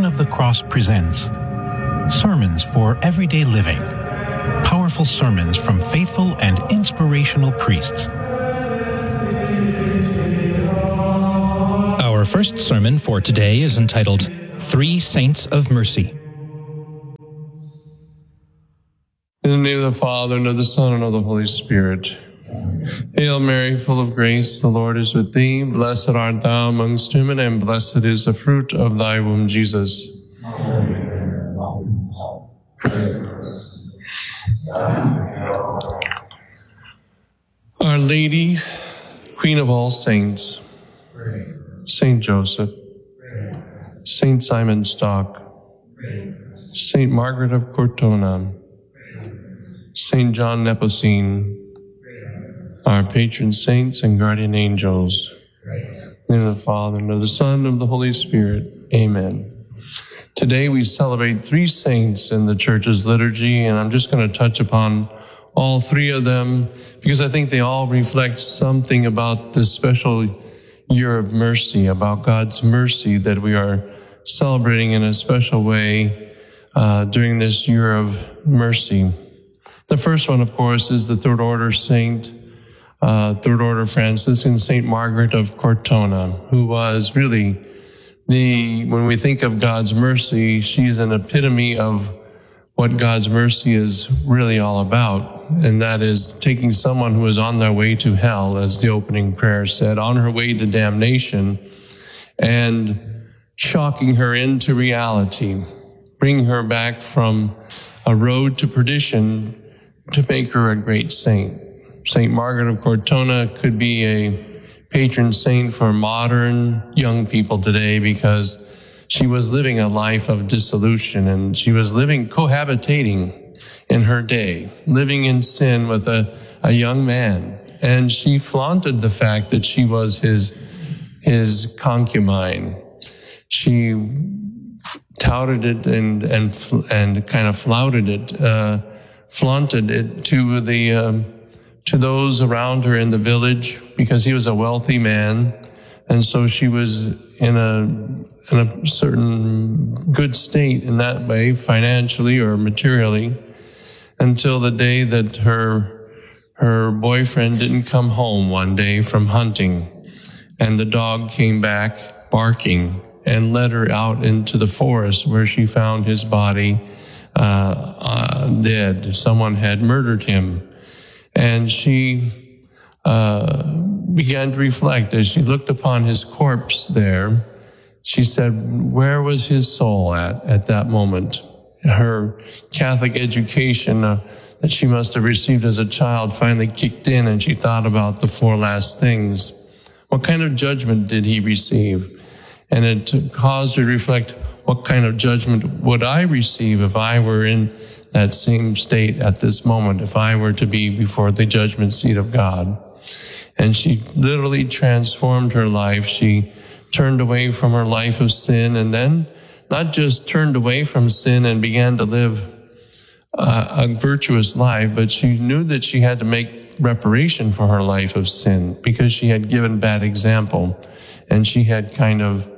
of the Cross presents Sermons for Everyday Living. Powerful sermons from faithful and inspirational priests. Our first sermon for today is entitled, Three Saints of Mercy. In the name of the Father, and of the Son, and of the Holy Spirit. Hail Mary, full of grace, the Lord is with thee. Blessed art thou amongst women, and blessed is the fruit of thy womb, Jesus. Our Lady, Queen of all saints, Saint Joseph, Saint Simon Stock, Saint Margaret of Cortona, Saint John Nepomucene, our patron saints and guardian angels. In the name of the Father, and of the Son, and of the Holy Spirit. Amen. Today we celebrate three saints in the Church's liturgy, and I'm just going to touch upon all three of them because I think they all reflect something about this special year of mercy, about God's mercy that we are celebrating in a special way during this year of mercy. The first one, of course, is the third order saint, third order Franciscan, Saint Margaret of Cortona, who was really when we think of God's mercy, she's an epitome of what God's mercy is really all about. And that is taking someone who is on their way to hell, as the opening prayer said, on her way to damnation, and shocking her into reality, bringing her back from a road to perdition to make her a great saint. Saint Margaret of Cortona could be a patron saint for modern young people today because she was living a life of dissolution, and she was cohabitating in her day, living in sin with a young man. And she flaunted the fact that she was his concubine. She touted it and kind of flaunted it to those around her in the village because he was a wealthy man. And so she was in a certain good state in that way, financially or materially, until the day that her boyfriend didn't come home one day from hunting. And the dog came back barking and led her out into the forest where she found his body dead. Someone had murdered him. And she began to reflect as she looked upon his corpse there. She said, where was his soul at that moment? Her Catholic education that she must have received as a child finally kicked in, and she thought about the four last things. What kind of judgment did he receive? And it caused her to reflect, what kind of judgment would I receive if I were in that same state at this moment, if I were to be before the judgment seat of God? And she literally transformed her life. She turned away from her life of sin, and then not just turned away from sin and began to live a virtuous life, but she knew that she had to make reparation for her life of sin because she had given bad example, and she had kind of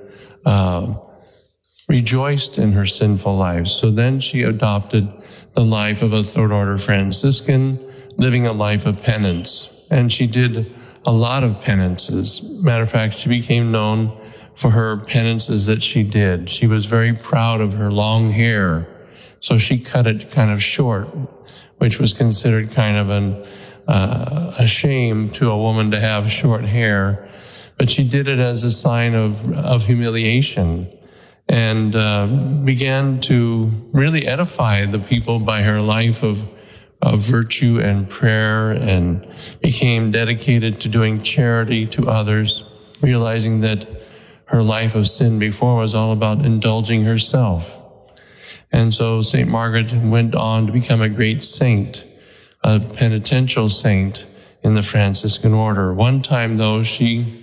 rejoiced in her sinful life. So then she adopted the life of a third order Franciscan, living a life of penance. And she did a lot of penances. Matter of fact, she became known for her penances that she did. She was very proud of her long hair, so she cut it kind of short, which was considered kind of a shame to a woman to have short hair. But she did it as a sign of humiliation, and began to really edify the people by her life of virtue and prayer, and became dedicated to doing charity to others, realizing that her life of sin before was all about indulging herself. And so St. Margaret went on to become a great saint, a penitential saint in the Franciscan order. One time, though, she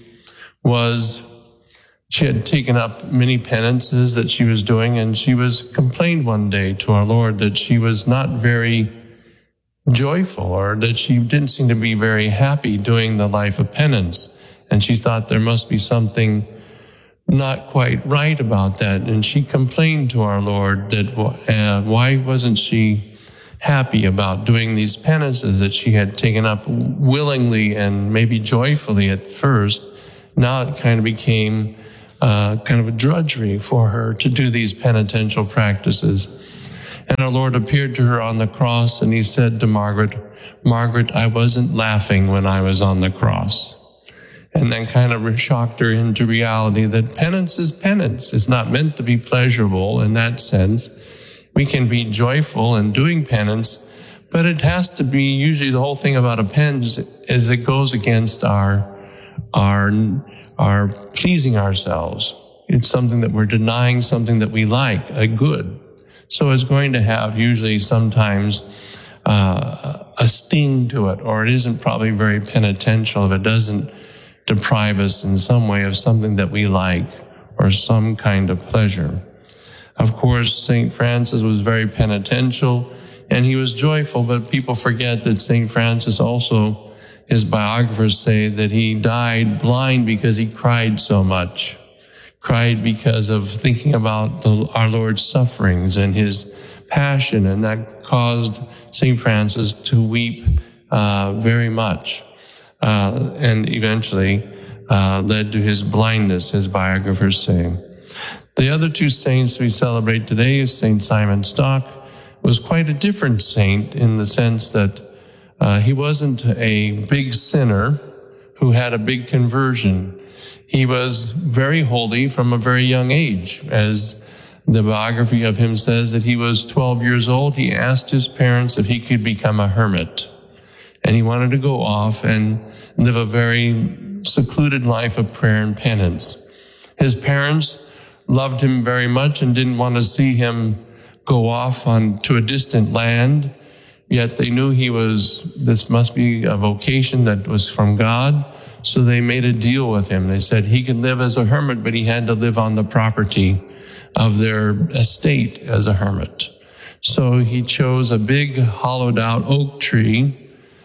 had taken up many penances that she was doing, and she was complained one day to our Lord that she was not very joyful, or that she didn't seem to be very happy doing the life of penance. And she thought there must be something not quite right about that. And she complained to our Lord that why wasn't she happy about doing these penances that she had taken up willingly and maybe joyfully at first. Now it kind of became kind of a drudgery for her to do these penitential practices. And our Lord appeared to her on the cross, and he said to Margaret, "Margaret, I wasn't laughing when I was on the cross." And then kind of shocked her into reality that penance is penance. It's not meant to be pleasurable in that sense. We can be joyful in doing penance, but it has to be, usually the whole thing about a penance is it goes against our pleasing ourselves. It's something that we're denying something that we like, a good. So it's going to have usually sometimes a sting to it, or it isn't probably very penitential if it doesn't deprive us in some way of something that we like or some kind of pleasure. Of course, St. Francis was very penitential and he was joyful, but people forget that St. Francis also, his biographers say that he died blind because he cried so much. Cried because of thinking about our Lord's sufferings and his passion, and that caused St. Francis to weep very much. And eventually led to his blindness, his biographers say. The other two saints we celebrate today is St. Simon Stock. Was quite a different saint in the sense that he wasn't a big sinner who had a big conversion. He was very holy from a very young age. As the biography of him says, that he was 12 years old. He asked his parents if he could become a hermit. And he wanted to go off and live a very secluded life of prayer and penance. His parents loved him very much and didn't want to see him go off to a distant land, yet they knew this must be a vocation that was from God, so they made a deal with him. They said he could live as a hermit, but he had to live on the property of their estate as a hermit. So he chose a big hollowed out oak tree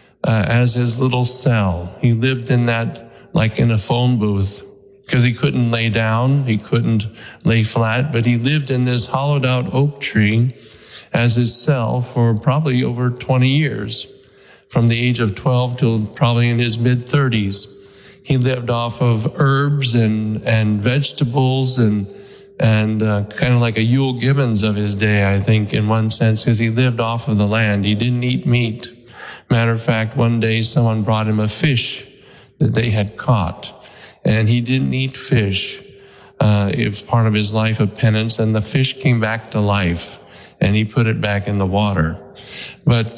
as his little cell. He lived in that like in a phone booth because he couldn't lay down, he couldn't lay flat, but he lived in this hollowed out oak tree as his cell for probably over 20 years, from the age of 12 till probably in his mid-30s. He lived off of herbs and vegetables and kind of like a Yule Gibbons of his day, I think, in one sense, because he lived off of the land. He didn't eat meat. Matter of fact, one day someone brought him a fish that they had caught, and he didn't eat fish. It was part of his life of penance, and the fish came back to life, and he put it back in the water. But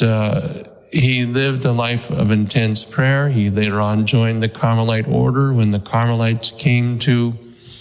he lived a life of intense prayer. He later on joined the Carmelite order when the Carmelites came to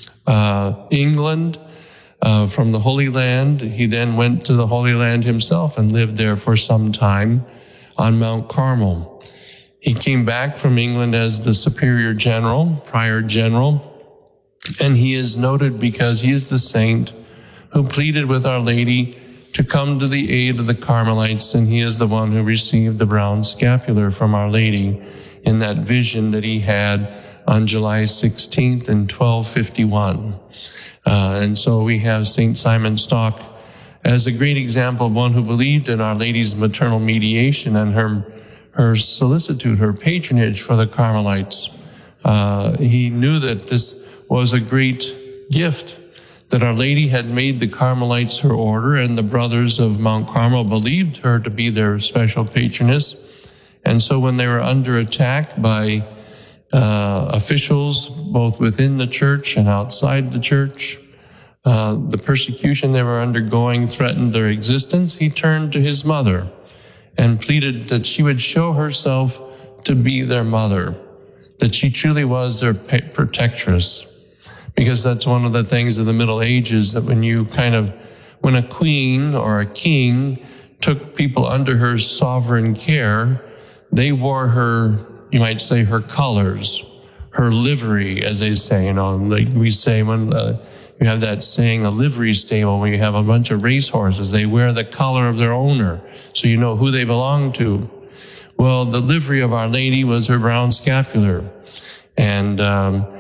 England from the Holy Land. He then went to the Holy Land himself and lived there for some time on Mount Carmel. He came back from England as the superior general, prior general, and he is noted because he is the saint who pleaded with Our Lady to come to the aid of the Carmelites, and he is the one who received the brown scapular from Our Lady in that vision that he had on July 16th in 1251. And so we have St. Simon Stock as a great example of one who believed in Our Lady's maternal mediation and her solicitude, her patronage for the Carmelites. He knew that this was a great gift, that Our Lady had made the Carmelites her order, and the brothers of Mount Carmel believed her to be their special patroness. And so when they were under attack by officials, both within the church and outside the church, the persecution they were undergoing threatened their existence, he turned to his mother and pleaded that she would show herself to be their mother, that she truly was their protectress. Because that's one of the things of the Middle Ages, that when a queen or a king took people under her sovereign care, they wore her, you might say, her colors, her livery, as they say, like we say when you have that saying, a livery stable, where you have a bunch of racehorses, they wear the color of their owner, so you know who they belong to. Well, the livery of Our Lady was her brown scapular. And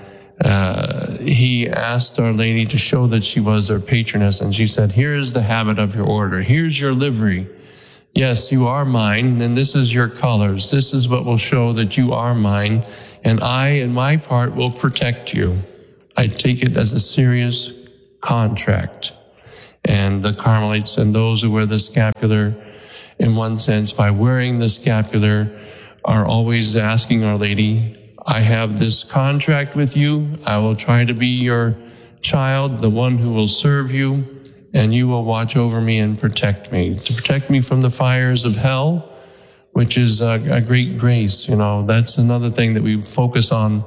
he asked Our Lady to show that she was their patroness, and she said, "Here is the habit of your order. Here's your livery. Yes, you are mine, and this is your colors. This is what will show that you are mine, and I, in my part, will protect you." I take it as a serious contract. And the Carmelites and those who wear the scapular, in one sense, by wearing the scapular, are always asking Our Lady, "I have this contract with you. I will try to be your child, the one who will serve you, and you will watch over me and protect me." To protect me from the fires of hell, which is a great grace. That's another thing that we focus on.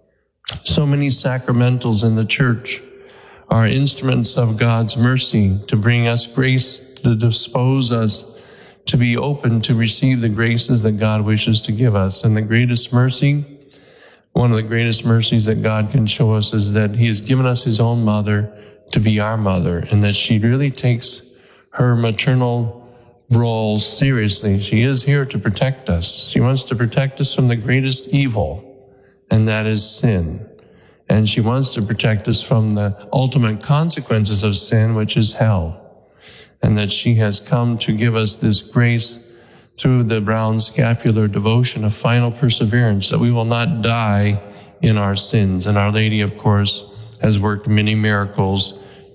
So many sacramentals in the church are instruments of God's mercy to bring us grace, to dispose us to be open to receive the graces that God wishes to give us. And the greatest mercy, one of the greatest mercies that God can show us, is that He has given us His own mother to be our mother, and that she really takes her maternal role seriously. She is here to protect us. She wants to protect us from the greatest evil, and that is sin. And she wants to protect us from the ultimate consequences of sin, which is hell. And that she has come to give us this grace through the brown scapular devotion of final perseverance, that we will not die in our sins. And Our Lady, of course, has worked many miracles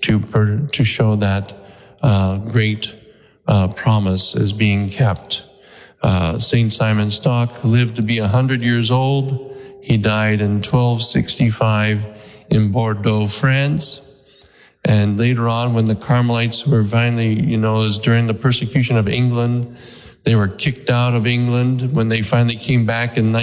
to show that great promise is being kept. St. Simon Stock lived to be 100 years old. He died in 1265 in Bordeaux, France. And later on, when the Carmelites were finally, it was during the persecution of England, they were kicked out of England. When they finally came back in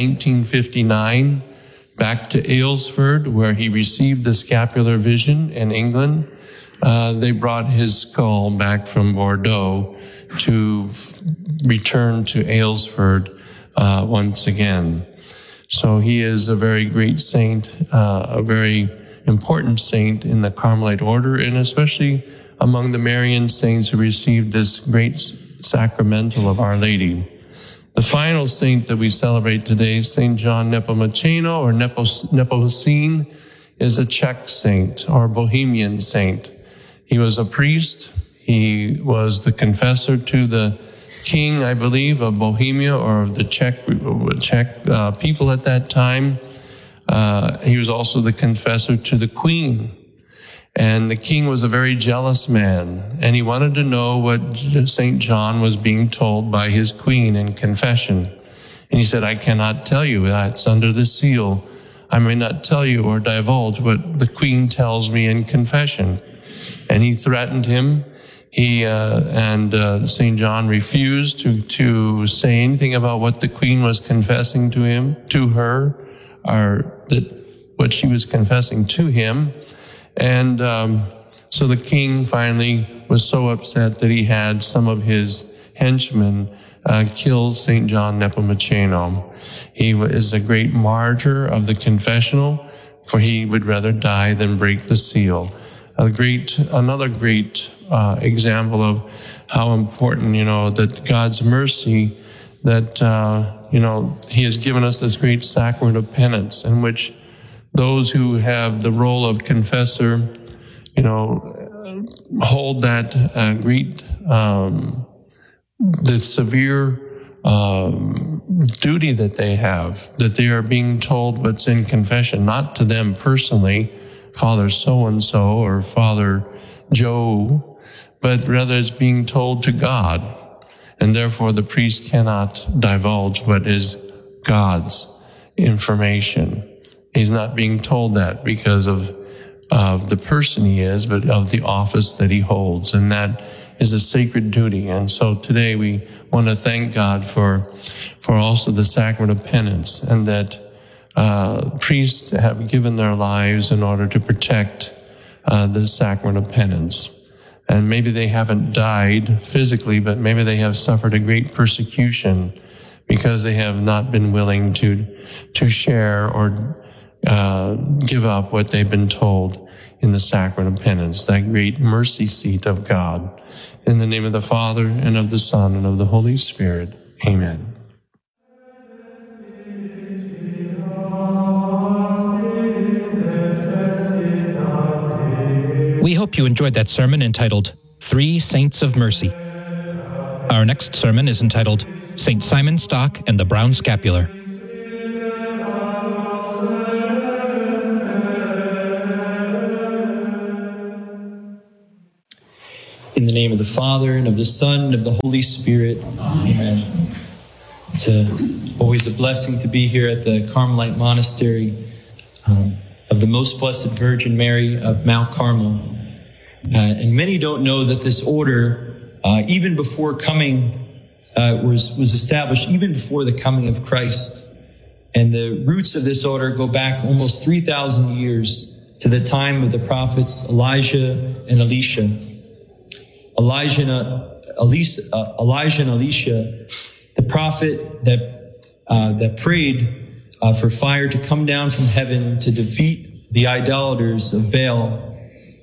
1959, back to Aylesford, where he received the scapular vision in England, they brought his skull back from Bordeaux to return to Aylesford once again. So he is a very great saint, a very important saint in the Carmelite order, and especially among the Marian saints who received this great sacramental of Our Lady. The final saint that we celebrate today, St. John Nepomuceno, or Nepomucene, is a Czech saint or Bohemian saint. He was a priest. He was the confessor to the king, I believe, of Bohemia, or of the Czech people at that time. He was also the confessor to the queen. And the king was a very jealous man, and he wanted to know what St. John was being told by his queen in confession. And he said, "I cannot tell you. That's under the seal. I may not tell you or divulge what the queen tells me in confession." And he threatened him. St. John refused to say anything about what the queen was confessing to her, or what she was confessing to him. And so the king finally was so upset that he had some of his henchmen kill St. John Nepomuceno. He is a great martyr of the confessional, for he would rather die than break the seal. Another great example of how important, that God's mercy, that, He has given us this great sacrament of penance, in which those who have the role of confessor, hold that great, the severe duty that they have, that they are being told what's in confession, not to them personally, Father so-and-so or Father Joe, but rather it's being told to God. And therefore the priest cannot divulge what is God's information. He's not being told that because of the person he is, but of the office that he holds. And that is a sacred duty. And so today we want to thank God for also the sacrament of penance, and that priests have given their lives in order to protect the sacrament of penance. And maybe they haven't died physically, but maybe they have suffered a great persecution because they have not been willing to share or give up what they've been told in the sacrament of penance, that great mercy seat of God. In the name of the Father, and of the Son, and of the Holy Spirit. Amen. We hope you enjoyed that sermon entitled 3 Saints of Mercy. Our next sermon is entitled St. Simon Stock and the Brown Scapular. In the name of the Father, and of the Son, and of the Holy Spirit. Amen. It's always a blessing to be here at the Carmelite Monastery of the Most Blessed Virgin Mary of Mount Carmel. And many don't know that this order, even before coming, was established even before the coming of Christ. And the roots of this order go back almost 3,000 years to the time of the prophets Elijah and Elisha. Elijah and Elisha, the prophet that prayed for fire to come down from heaven to defeat the idolaters of Baal,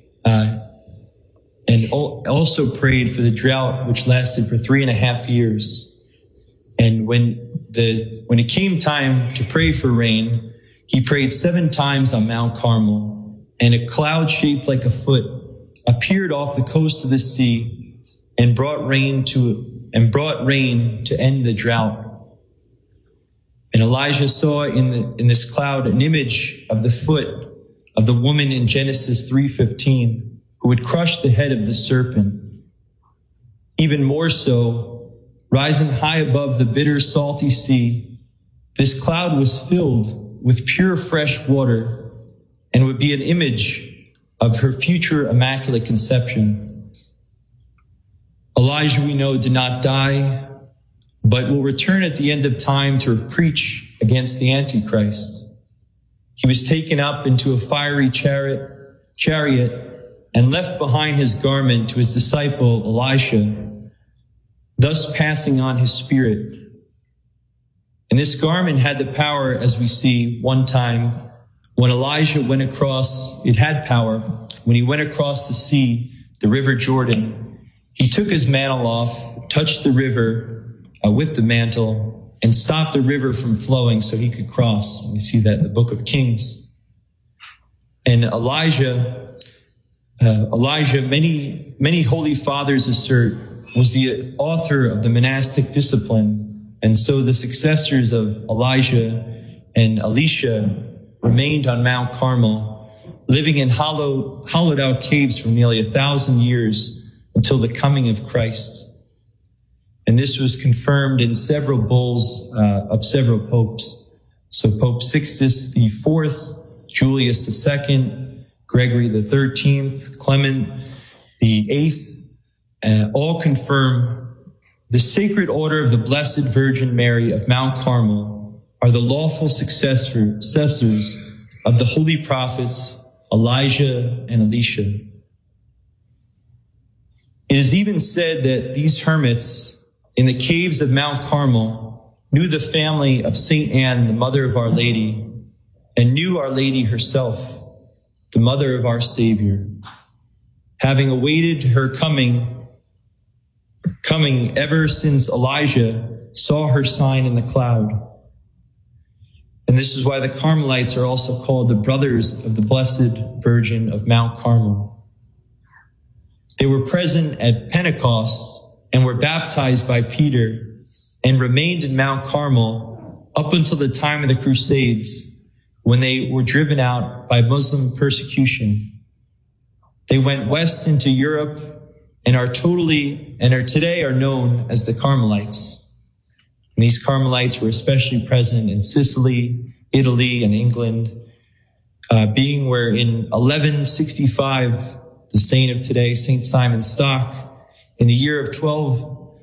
and also prayed for the drought which lasted for 3.5 years. And when it came time to pray for rain, he prayed 7 times on Mount Carmel, and a cloud shaped like a foot appeared off the coast of the sea and brought rain to end the drought. And Elijah saw in this cloud an image of the foot of the woman in Genesis 3:15 who would crush the head of the serpent. Even more so, rising high above the bitter, salty sea, this cloud was filled with pure, fresh water and would be an image of her future immaculate conception. Elijah, we know, did not die, but will return at the end of time to preach against the Antichrist. He was taken up into a fiery chariot and left behind his garment to his disciple Elisha, thus passing on his spirit. And this garment had the power, as we see one time, when Elijah went across, it had power. When he went across the sea, the river Jordan, he took his mantle off, touched the river with the mantle, and stopped the river from flowing so he could cross. And we see that in the book of Kings. And Elijah, many holy fathers assert, was the author of the monastic discipline. And so the successors of Elijah and Elisha remained on Mount Carmel, living in hollowed out caves for nearly 1,000 years until the coming of Christ. And this was confirmed in several bulls of several popes. So Pope Sixtus IV, Julius II, Gregory XIII, Clement VIII, all confirm the sacred order of the Blessed Virgin Mary of Mount Carmel are the lawful successors of the holy prophets Elijah and Elisha. It is even said that these hermits in the caves of Mount Carmel knew the family of Saint Anne, the mother of Our Lady, and knew Our Lady herself, the mother of our Savior, having awaited her coming ever since Elijah saw her sign in the cloud. And this is why the Carmelites are also called the brothers of the Blessed Virgin of Mount Carmel. They were present at Pentecost and were baptized by Peter and remained in Mount Carmel up until the time of the Crusades, when they were driven out by Muslim persecution. They went west into Europe and are today known as the Carmelites. And these Carmelites were especially present in Sicily, Italy, and England, being where in 1165, the saint of today, St. Simon Stock, in the year of 12,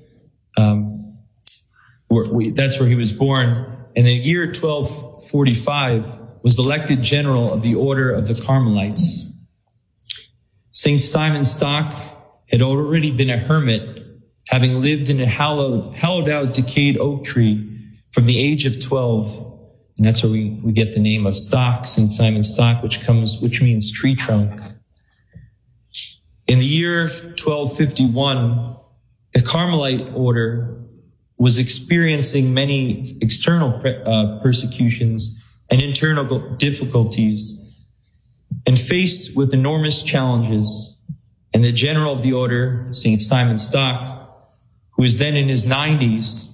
that's where he was born. And in the year 1245, was elected general of the Order of the Carmelites. St. Simon Stock had already been a hermit, having lived in a hollowed out, decayed oak tree from the age of 12. And that's where we get the name of Stock, St. Simon Stock, which means tree trunk. In the year 1251, the Carmelite order was experiencing many external persecutions and internal difficulties. And faced with enormous challenges, and the general of the order, St. Simon Stock, who was then in his 90s,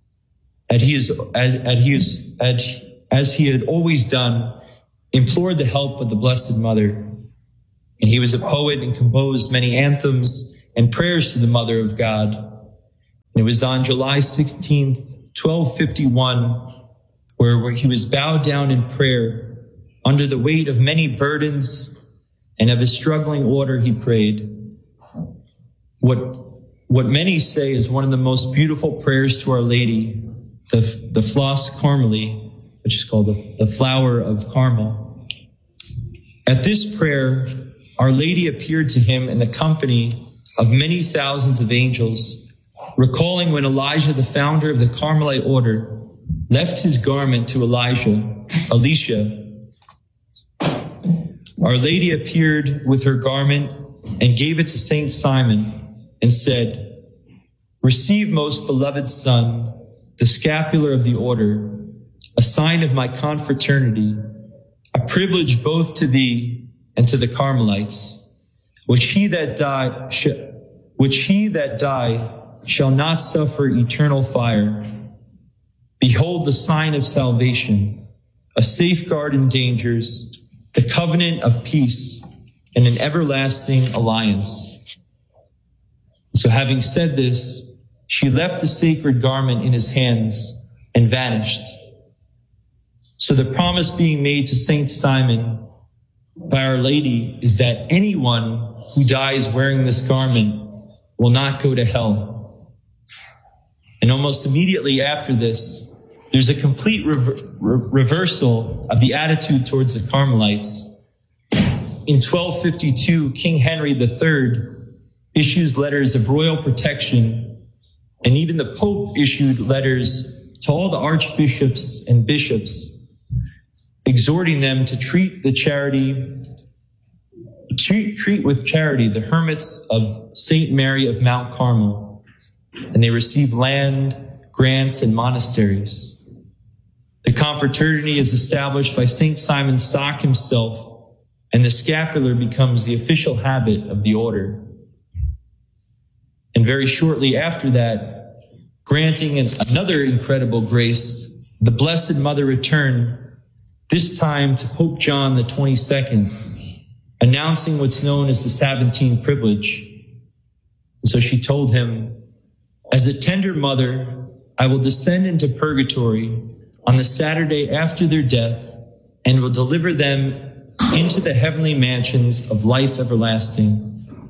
as he had always done, implored the help of the Blessed Mother. And he was a poet and composed many anthems and prayers to the Mother of God. And it was on July 16th, 1251, where he was bowed down in prayer under the weight of many burdens and of his struggling order. He prayed what many say is one of the most beautiful prayers to Our Lady, the Flos Carmeli, which is called the Flower of Carmel. At this prayer, Our Lady appeared to him in the company of many thousands of angels, recalling when Elijah, the founder of the Carmelite order, left his garment to Elisha. Our Lady appeared with her garment and gave it to Saint Simon and said, "Receive, most beloved son, the scapular of the order, a sign of my confraternity, a privilege both to thee and to the Carmelites, which he that die shall not suffer eternal fire. Behold the sign of salvation, a safeguard in dangers, the covenant of peace, and an everlasting alliance." So having said this, she left the sacred garment in his hands and vanished. So the promise being made to Saint Simon by Our Lady is that anyone who dies wearing this garment will not go to hell. And almost immediately after this, there's a complete reversal of the attitude towards the Carmelites. In 1252, King Henry III issues letters of royal protection, and even the Pope issued letters to all the archbishops and bishops, exhorting them to treat with charity the hermits of St. Mary of Mount Carmel, and they receive land, grants, and monasteries. The confraternity is established by St. Simon Stock himself, and the scapular becomes the official habit of the order. And very shortly after that, granting another incredible grace, the Blessed Mother returned, this time to Pope John the 22nd, announcing what's known as the Sabbatine privilege. And so she told him, "As a tender mother, I will descend into purgatory on the Saturday after their death and will deliver them into the heavenly mansions of life everlasting."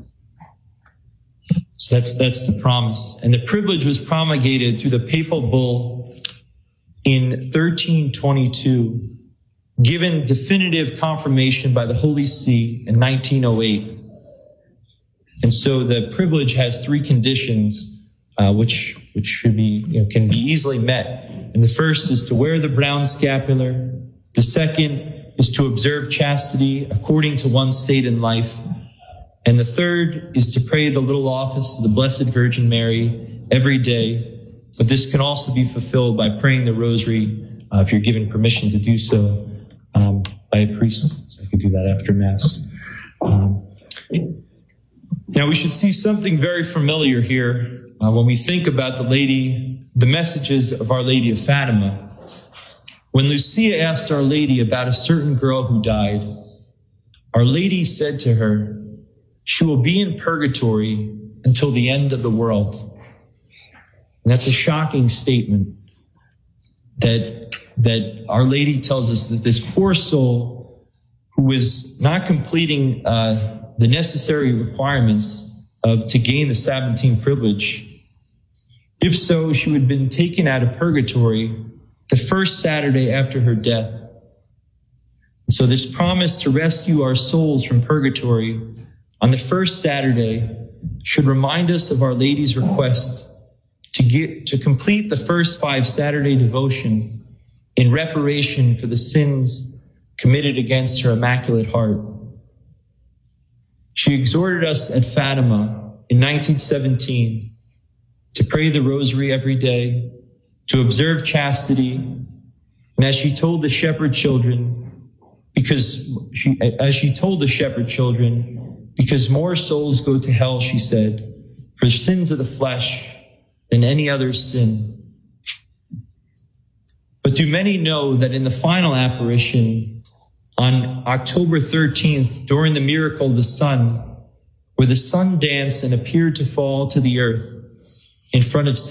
So that's the promise. And the privilege was promulgated through the papal bull in 1322, given definitive confirmation by the Holy See in 1908. And so the privilege has three conditions, which should be, can be easily met. And the first is to wear the brown scapular. The second is to observe chastity according to one's state in life. And the third is to pray the little office of the Blessed Virgin Mary every day. But this can also be fulfilled by praying the rosary, if you're given permission to do so, by a priest. So I could do that after Mass. Now we should see something very familiar here when we think about the messages of Our Lady of Fatima. When Lucia asked Our Lady about a certain girl who died, Our Lady said to her, "She will be in purgatory until the end of the world." And that's a shocking statement that Our Lady tells us that this poor soul who was not completing the necessary requirements to gain the Sabbatine privilege, if so, she would have been taken out of purgatory the first Saturday after her death. And so this promise to rescue our souls from purgatory on the first Saturday should remind us of Our Lady's request to complete the first 5 Saturday devotion in reparation for the sins committed against her Immaculate Heart. She exhorted us at Fatima in 1917 to pray the rosary every day, to observe chastity, and as she told the shepherd children, as she told the shepherd children, because more souls go to hell, she said, for sins of the flesh than any other sin. But do many know that in the final apparition on October 13th, during the miracle of the sun, where the sun danced and appeared to fall to the earth in front of